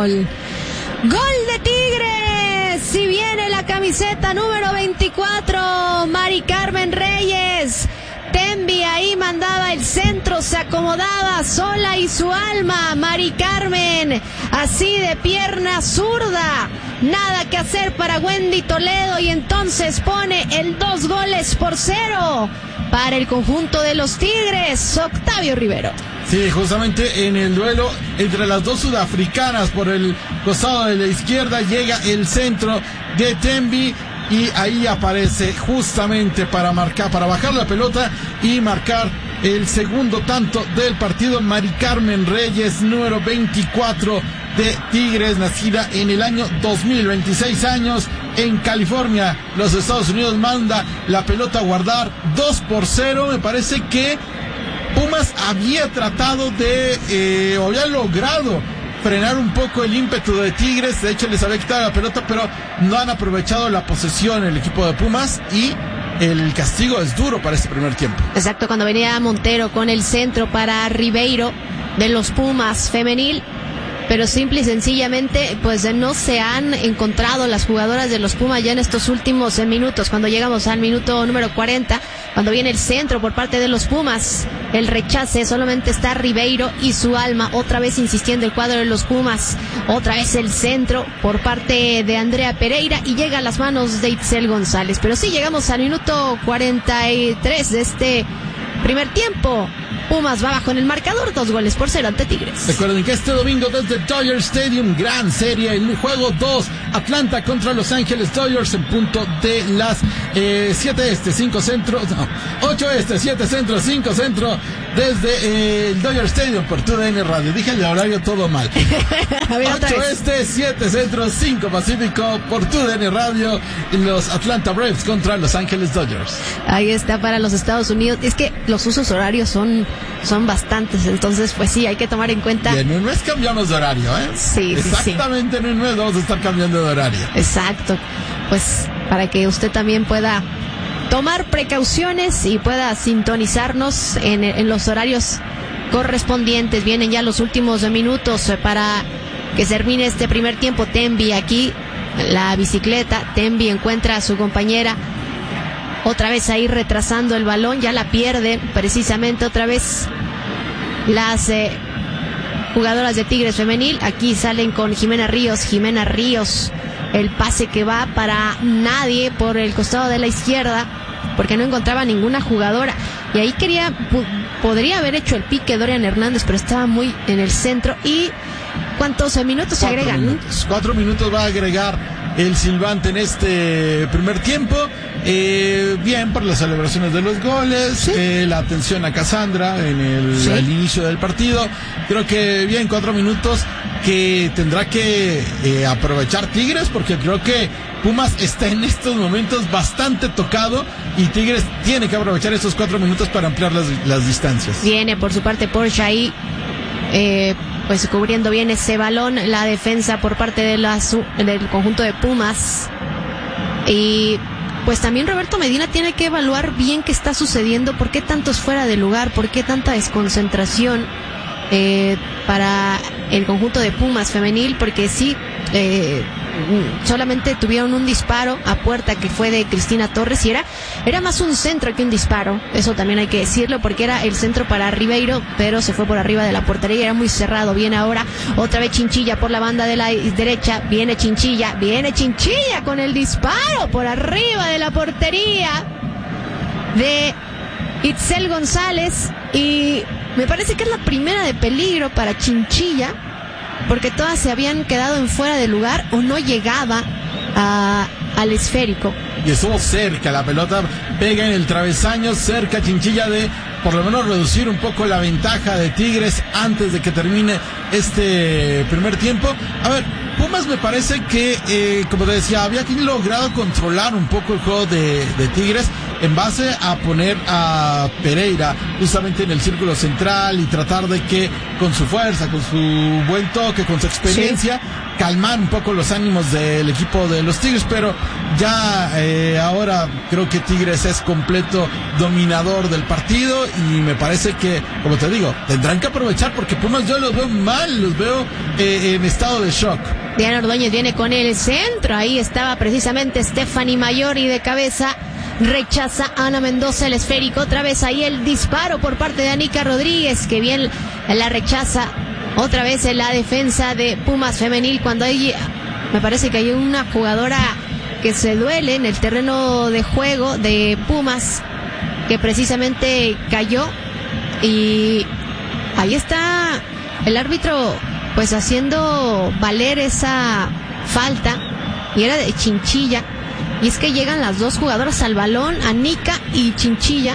gol. ¡Gol de Tigres! Si viene la camiseta número 24, Mari Carmen Reyes. Tembi ahí mandaba el centro, se acomodaba sola y su alma. Mari Carmen, así de pierna zurda. Nada que hacer para Wendy Toledo y entonces pone el 2-0 para el conjunto de los Tigres. Octavio Rivero. Sí, justamente en el duelo entre las dos sudafricanas por el costado de la izquierda llega el centro de Tembi y ahí aparece justamente para bajar la pelota y marcar el segundo tanto del partido. Mari Carmen Reyes, número 24 de Tigres, nacida en el año 2026 años en California, los Estados Unidos. Manda la pelota a guardar 2-0. Me parece que Pumas había tratado o había logrado frenar un poco el ímpetu de Tigres. De hecho, les había quitado la pelota, pero no han aprovechado la posesión el equipo de Pumas y el castigo es duro para este primer tiempo. Exacto, cuando venía Montero con el centro para Ribeiro de los Pumas femenil, pero simple y sencillamente pues no se han encontrado las jugadoras de los Pumas ya en estos últimos minutos. Cuando llegamos al minuto número 40, cuando viene el centro por parte de los Pumas, el rechace, solamente está Ribeiro y su alma, otra vez insistiendo el cuadro de los Pumas, otra vez el centro por parte de Andrea Pereira y llega a las manos de Itzel González. Pero sí, llegamos al minuto 43 de este primer tiempo. Pumas va abajo en el marcador, 2-0 ante Tigres. Recuerden que este domingo desde Dodger Stadium, gran serie, el juego 2, Atlanta contra Los Ángeles Dodgers en punto de las 7 este, 5 centro, no, 8 este, 7 centro, 5 centro, desde el Dodger Stadium por TUDN Radio. Dije el horario todo mal. 8 este, 7 centro, 5 pacífico por TUDN Radio, los Atlanta Braves contra Los Ángeles Dodgers. Ahí está para los Estados Unidos. Es que los usos horarios son bastantes, entonces pues sí, hay que tomar en cuenta. Y en un mes cambiamos de horario, ¿eh? Sí, exactamente, sí. En un mes vamos a estar cambiando de horario. Exacto, pues para que usted también pueda tomar precauciones y pueda sintonizarnos en los horarios correspondientes. Vienen ya los últimos minutos para que termine este primer tiempo. Tembi aquí, la bicicleta, Tembi encuentra a su compañera. Otra vez ahí retrasando el balón, ya la pierde precisamente otra vez las jugadoras de Tigres femenil. Aquí salen con Jimena Ríos, el pase que va para nadie por el costado de la izquierda, porque no encontraba ninguna jugadora. Y ahí podría haber hecho el pique Dorian Hernández, pero estaba muy en el centro. ¿Y cuántos minutos se agregan? 4 minutos va a agregar el silbante en este primer tiempo. Bien por las celebraciones de los goles, ¿sí? La atención a Cassandra al inicio del partido. Creo que bien, 4 minutos que tendrá que aprovechar Tigres, porque creo que Pumas está en estos momentos bastante tocado y Tigres tiene que aprovechar estos 4 minutos para ampliar las distancias. Viene por su parte Porsche ahí pues cubriendo bien ese balón, la defensa por parte del conjunto de Pumas. Y pues también Roberto Medina tiene que evaluar bien qué está sucediendo, por qué tantos fuera de lugar, por qué tanta desconcentración para el conjunto de Pumas femenil, porque sí, solamente tuvieron un disparo a puerta que fue de Cristina Torres y era más un centro que un disparo, eso también hay que decirlo, porque era el centro para Ribeiro, pero se fue por arriba de la portería y era muy cerrado. Viene ahora otra vez Chinchilla por la banda de la derecha, viene Chinchilla con el disparo por arriba de la portería de Itzel González, y me parece que es la primera de peligro para Chinchilla, porque todas se habían quedado en fuera de lugar o no llegaba al esférico. Y estuvo cerca, la pelota pega en el travesaño, cerca Chinchilla de por lo menos reducir un poco la ventaja de Tigres antes de que termine este primer tiempo. A ver, Pumas me parece que, como te decía, había logrado controlar un poco el juego de Tigres, en base a poner a Pereira justamente en el círculo central y tratar de que con su fuerza, con su buen toque, con su experiencia, calmar un poco los ánimos del equipo de los Tigres, pero ya ahora creo que Tigres es completo dominador del partido y me parece que, como te digo, tendrán que aprovechar porque Pumas yo los veo mal, los veo en estado de shock. Diana Ordóñez viene con el centro, ahí estaba precisamente Stephanie Mayori de cabeza, rechaza Ana Mendoza el esférico, otra vez ahí el disparo por parte de Anica Rodríguez, que bien la rechaza, otra vez en la defensa de Pumas femenil, cuando hay, me parece que hay una jugadora que se duele en el terreno de juego de Pumas, que precisamente cayó, y ahí está el árbitro pues haciendo valer esa falta, y era de Chinchilla, y es que llegan las dos jugadoras al balón, Anica y Chinchilla,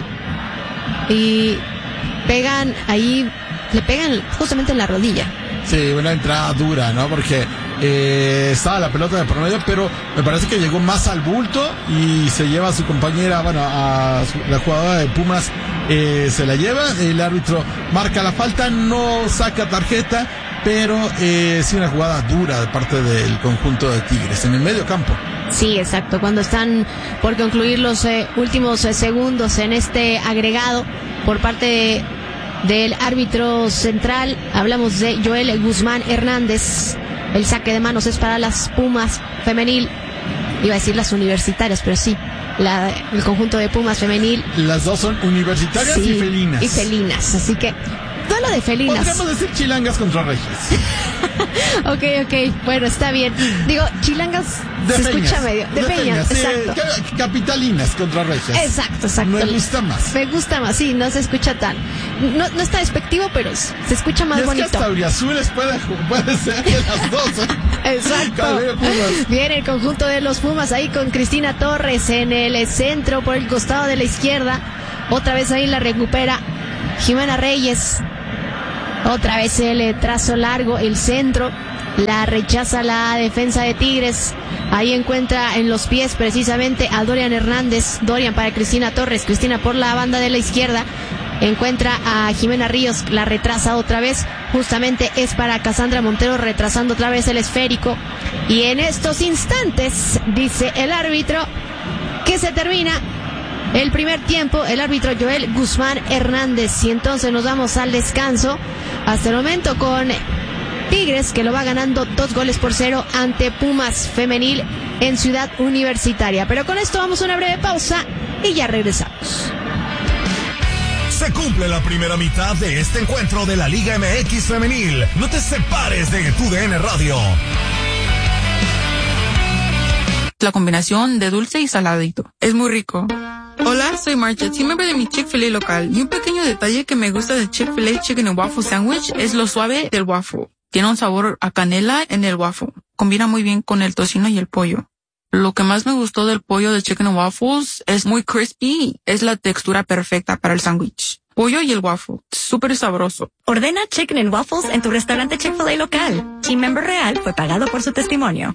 y pegan ahí, le pegan justamente en la rodilla. Sí, una entrada dura, ¿no? Porque estaba la pelota de por medio, pero me parece que llegó más al bulto y se lleva a su compañera, bueno, la jugadora de Pumas, se la lleva, el árbitro marca la falta, no saca tarjeta, pero sí una jugada dura de parte del conjunto de Tigres en el medio campo. Sí, exacto, cuando están por concluir los últimos segundos en este agregado por parte del árbitro central, hablamos de Joel Guzmán Hernández. El saque de manos es para las Pumas femenil, iba a decir las universitarias, pero sí, el conjunto de Pumas femenil. Las dos son universitarias, sí, y felinas. Y felinas, así que duelo de felinas. Podríamos decir chilangas contra regias. Ok, bueno, está bien. Digo, chilangas de se peñas, escucha medio. De peñas, sí, exacto. Capitalinas contra regias. Exacto. Me gusta más. Me gusta más, sí, no se escucha tan. No está despectivo, pero se escucha más bonito. Es que hasta Auriazules puede ser de las dos. Exacto. Viene el conjunto de los Pumas ahí con Cristina Torres en el centro por el costado de la izquierda. Otra vez ahí la recupera Jimena Reyes. Otra vez el trazo largo, el centro, la rechaza la defensa de Tigres. Ahí encuentra en los pies precisamente a Dorian Hernández. Dorian para Cristina Torres. Cristina por la banda de la izquierda. Encuentra a Jimena Ríos, la retrasa otra vez. Justamente es para Cassandra Montero, retrasando otra vez el esférico. Y en estos instantes, dice el árbitro, que se termina el primer tiempo, el árbitro Joel Guzmán Hernández. Y entonces nos vamos al descanso. Hasta el momento con Tigres, que lo va ganando 2-0 ante Pumas femenil en Ciudad Universitaria. Pero con esto vamos a una breve pausa y ya regresamos. Se cumple la primera mitad de este encuentro de la Liga MX femenil. No te separes de tu DN Radio. La combinación de dulce y saladito. Es muy rico. Hola, soy Marcha, team member de mi Chick-fil-A local. Y un pequeño detalle que me gusta de Chick-fil-A Chicken and Waffle Sandwich es lo suave del waffle. Tiene un sabor a canela en el waffle. Combina muy bien con el tocino y el pollo. Lo que más me gustó del pollo de Chicken and Waffles es muy crispy. Es la textura perfecta para el sándwich. Pollo y el waffle. Súper sabroso. Ordena Chicken and Waffles en tu restaurante Chick-fil-A local. Team member real fue pagado por su testimonio.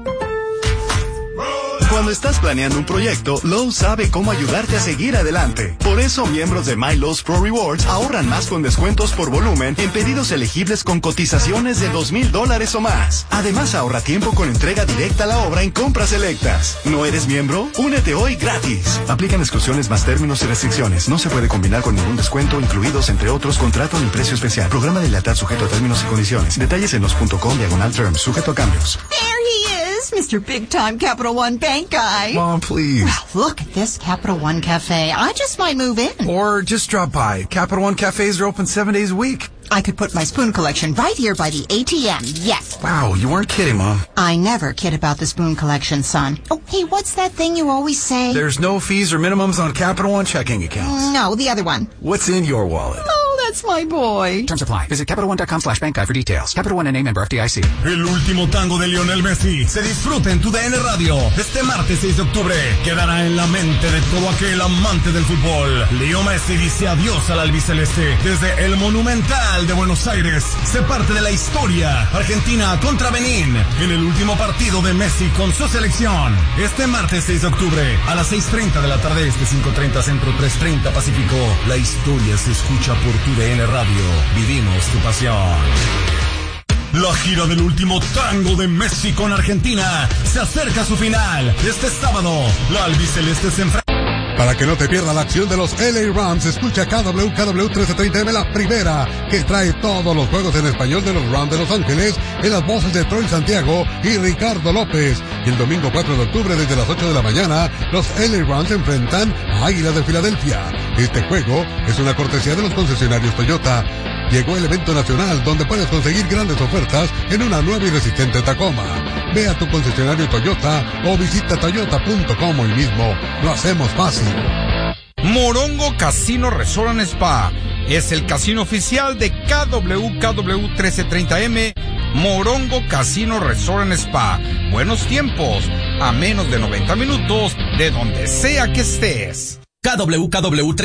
Cuando estás planeando un proyecto, Lowe's sabe cómo ayudarte a seguir adelante. Por eso, miembros de My Lowe's Pro Rewards ahorran más con descuentos por volumen en pedidos elegibles con cotizaciones de $2,000 o más. Además, ahorra tiempo con entrega directa a la obra en compras selectas. ¿No eres miembro? Únete hoy gratis. Aplican exclusiones más términos y restricciones. No se puede combinar con ningún descuento, incluidos, entre otros, contrato ni precio especial. Programa de lealtad sujeto a términos y condiciones. Detalles en los.com/terms, sujeto a cambios. There he is, Mr. Big Time Capital One Bank guy. Mom, please. Wow, look at this Capital One Cafe. I just might move in. Or just drop by. Capital One cafes are open 7 days a week. I could put my spoon collection right here by the ATM, yes. Wow, you weren't kidding, Mom. I never kid about the spoon collection, son. Oh, hey, what's that thing you always say? There's no fees or minimums on Capital One checking accounts. No, the other one. What's in your wallet? Oh, That's my boy. Terms apply. Visit CapitalOne.com/bank guide for details. Capital One N.A. member FDIC. El último tango de Lionel Messi se disfruta en TUDN Radio. Este martes 6 de octubre quedará en la mente de todo aquel amante del fútbol. Leo Messi dice adiós al albiceleste. Desde el Monumental de Buenos Aires se parte de la historia. Argentina contra Benín en el último partido de Messi con su selección. Este martes 6 de octubre a las 6:30 de la tarde, 5:30 Centro, 3:30 Pacífico. La historia se escucha por TUDN Radio. Vivimos tu pasión. La gira del último tango de Messi con Argentina se acerca a su final. Este sábado, la albiceleste se enfrenta. Para que no te pierda la acción de los LA Rams, escucha KW 1330M, la primera, que trae todos los juegos en español de los Rams de Los Ángeles, en las voces de Troy Santiago y Ricardo López. Y el domingo 4 de octubre, desde las 8 de la mañana, los LA Rams se enfrentan a Águilas de Filadelfia. Este juego es una cortesía de los concesionarios Toyota. Llegó el evento nacional donde puedes conseguir grandes ofertas en una nueva y resistente Tacoma. Ve a tu concesionario Toyota o visita toyota.com hoy mismo. Lo hacemos fácil. Morongo Casino Resort and Spa es el casino oficial de KW 1330M. Morongo Casino Resort and Spa. Buenos tiempos, a menos de 90 minutos de donde sea que estés. KW